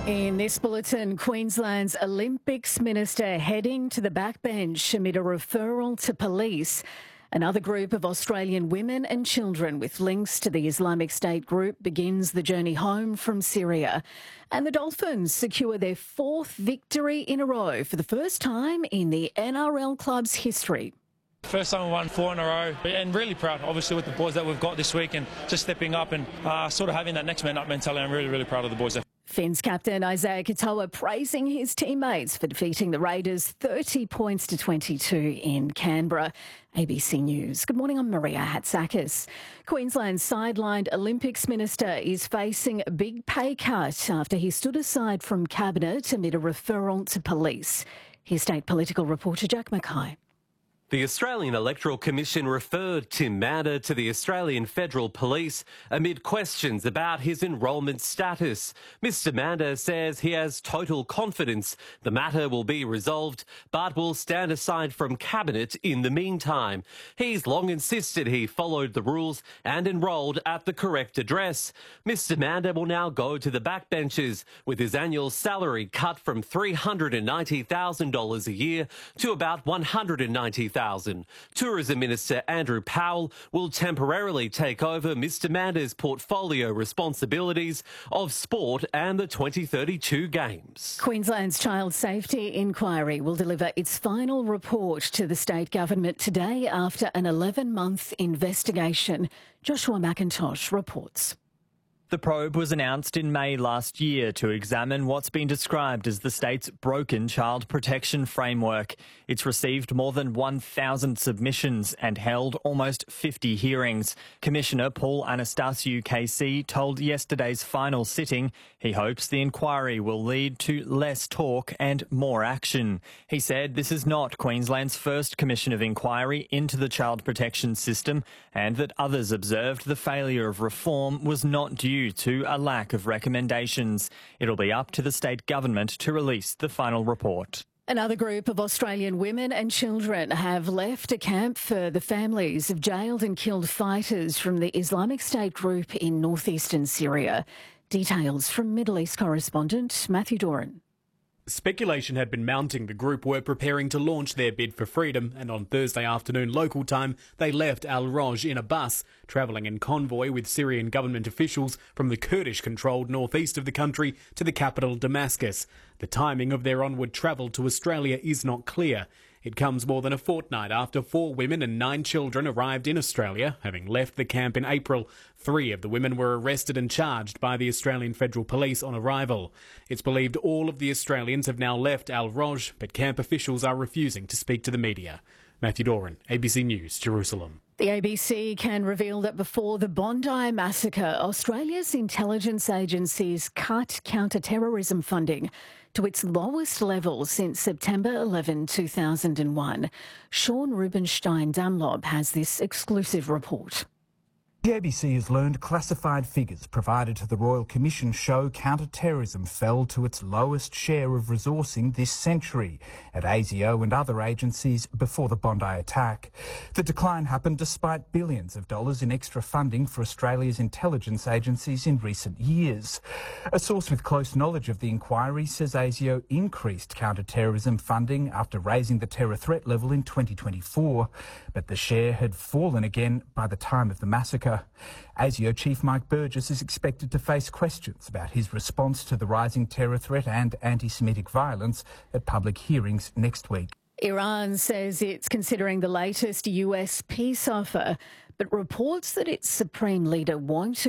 In this bulletin, Queensland's Olympics minister heading to the backbench amid a referral to police. Another group of Australian women and children with links to the Islamic State group begins the journey home from Syria. And the Dolphins secure their fourth victory in a row for the first time in the NRL club's history. First time we won 4 in a row, and really proud, obviously, with the boys that we've got this week and just stepping up and sort of having that next man up mentality. I'm really proud of the boys there. Finns captain Isaiah Katoa praising his teammates for defeating the Raiders 30 points to 22 in Canberra. ABC News. Good morning, I'm Maria Hatzakis. Queensland's sidelined Olympics minister is facing a big pay cut after he stood aside from cabinet amid a referral to police. Here's state political reporter Jack Mackay. The Australian Electoral Commission referred Tim Mander to the Australian Federal Police amid questions about his enrolment status. Mr Mander says he has total confidence the matter will be resolved, but will stand aside from Cabinet in the meantime. He's long insisted he followed the rules and enrolled at the correct address. Mr Mander will now go to the backbenches with his annual salary cut from $390,000 a year to about $190,000. Tourism Minister Andrew Powell will temporarily take over Mr Mander's portfolio responsibilities of sport and the 2032 Games. Queensland's Child Safety Inquiry will deliver its final report to the state government today after an 11-month investigation. Joshua McIntosh reports. The probe was announced in May last year to examine what's been described as the state's broken child protection framework. It's received more than 1,000 submissions and held almost 50 hearings. Commissioner Paul Anastasiou KC told yesterday's final sitting he hopes the inquiry will lead to less talk and more action. He said this is not Queensland's first commission of inquiry into the child protection system and that others observed the failure of reform was not due to a lack of recommendations. It'll be up to the state government to release the final report. Another group of Australian women and children have left a camp for the families of jailed and killed fighters from the Islamic State group in northeastern Syria. Details from Middle East correspondent Matthew Doran. Speculation had been mounting the group were preparing to launch their bid for freedom, and on Thursday afternoon local time they left Al Roj in a bus, travelling in convoy with Syrian government officials from the Kurdish-controlled northeast of the country to the capital Damascus. The timing of their onward travel to Australia is not clear. It comes more than a fortnight after 4 women and 9 children arrived in Australia, having left the camp in April. 3 of the women were arrested and charged by the Australian Federal Police on arrival. It's believed all of the Australians have now left Al Roj, but camp officials are refusing to speak to the media. Matthew Doran, ABC News, Jerusalem. The ABC can reveal that before the Bondi massacre, Australia's intelligence agencies cut counter-terrorism funding to its lowest level since September 11, 2001. Sean Rubenstein Dunlop has this exclusive report. The ABC has learned classified figures provided to the Royal Commission show counter-terrorism fell to its lowest share of resourcing this century at ASIO and other agencies before the Bondi attack. The decline happened despite billions of dollars in extra funding for Australia's intelligence agencies in recent years. A source with close knowledge of the inquiry says ASIO increased counter-terrorism funding after raising the terror threat level in 2024, but the share had fallen again by the time of the massacre. ASIO Chief Mike Burgess is expected to face questions about his response to the rising terror threat and anti-Semitic violence at public hearings next week. Iran says it's considering the latest US peace offer, but reports that its supreme leader won't